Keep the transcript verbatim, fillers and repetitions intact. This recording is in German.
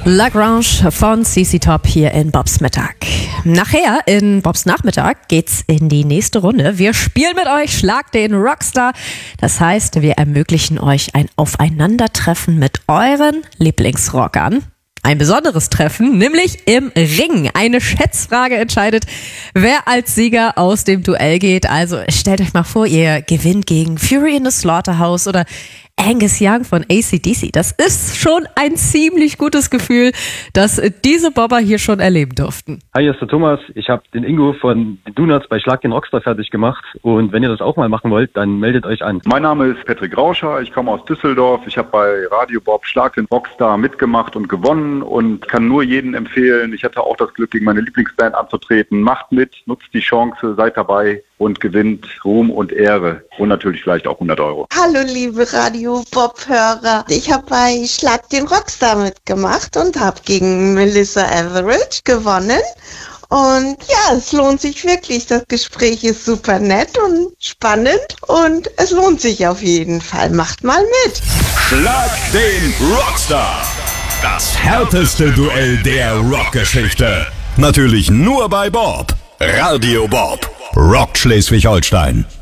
Lagrange von C C Top hier in Bobs Mittag. Nachher in Bobs Nachmittag geht's in die nächste Runde. Wir spielen mit euch Schlag den Rockstar. Das heißt, wir ermöglichen euch ein Aufeinandertreffen mit euren Lieblingsrockern. Ein besonderes Treffen, nämlich im Ring. Eine Schätzfrage entscheidet, wer als Sieger aus dem Duell geht. Also stellt euch mal vor, ihr gewinnt gegen Fury in the Slaughterhouse oder Angus Young von A C D C. Das ist schon ein ziemlich gutes Gefühl, dass diese Bobber hier schon erleben durften. Hi, hier ist der Thomas. Ich habe den Ingo von den Donuts bei Schlag den Rockstar fertig gemacht. Und wenn ihr das auch mal machen wollt, dann meldet euch an. Mein Name ist Patrick Rauscher. Ich komme aus Düsseldorf. Ich habe bei Radio Bob Schlag den Rockstar mitgemacht und gewonnen und kann nur jedem empfehlen. Ich hatte auch das Glück, gegen meine Lieblingsband anzutreten. Macht mit, nutzt die Chance, seid dabei und gewinnt Ruhm und Ehre und natürlich vielleicht auch hundert Euro. Hallo liebe Radio Bob-Hörer. Ich habe bei Schlag den Rockstar mitgemacht und habe gegen Melissa Etheridge gewonnen. Und ja, es lohnt sich wirklich. Das Gespräch ist super nett und spannend und es lohnt sich auf jeden Fall. Macht mal mit. Schlag den Rockstar. Das härteste Duell der Rockgeschichte. Natürlich nur bei Bob. Radio Bob. Rockt Schleswig-Holstein.